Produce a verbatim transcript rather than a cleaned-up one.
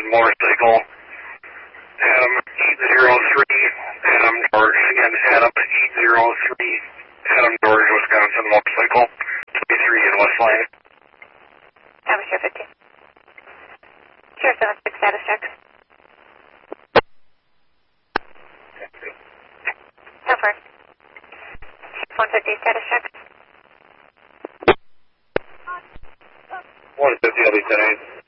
motorcycle. Adam eight zero three, Adam George, again, Adam eight zero three, Adam George, Wisconsin, motorcycle, twenty-three in West Line. Adam Share fifteen. Share seven six status check. Over. one fifty status check. one fifty, I'll be ten eight.